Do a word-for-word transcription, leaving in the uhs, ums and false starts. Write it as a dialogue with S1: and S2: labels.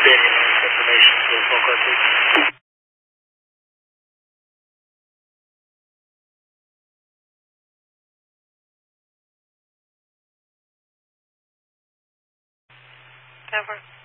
S1: be any last information for the phone call, please?
S2: Over.